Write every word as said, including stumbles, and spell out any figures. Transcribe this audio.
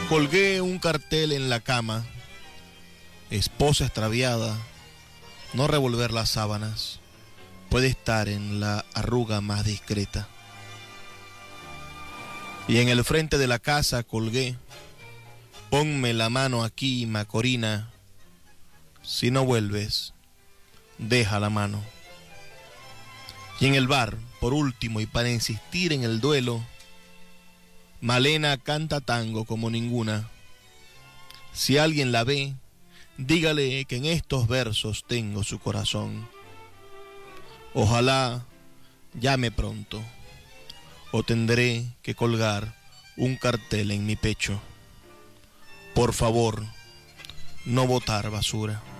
Colgué un cartel en la cama: esposa extraviada, no revolver las sábanas, puede estar en la arruga más discreta. Y en el frente de la casa colgué: ponme la mano aquí, Macorina, si no vuelves, deja la mano. Y en el bar, por último y para insistir en el duelo, Malena canta tango como ninguna. Si alguien la ve, dígale que en estos versos tengo su corazón. Ojalá llame pronto, o tendré que colgar un cartel en mi pecho: por favor, no botar basura.